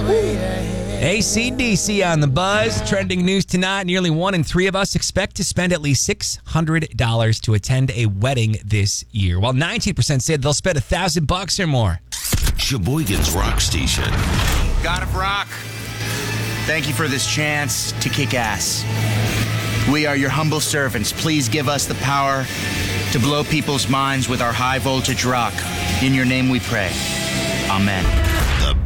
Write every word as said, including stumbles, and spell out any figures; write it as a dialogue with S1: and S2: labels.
S1: A C D C on the buzz. Trending news tonight. Nearly one in three of us expect to spend at least six hundred dollars to attend a wedding this year, while nineteen percent say they'll spend one thousand bucks or more.
S2: Sheboygan's Rock Station.
S3: God of Rock, thank you for this chance to kick ass. We are your humble servants. Please give us the power to blow people's minds with our high voltage rock. In your name we pray. Amen.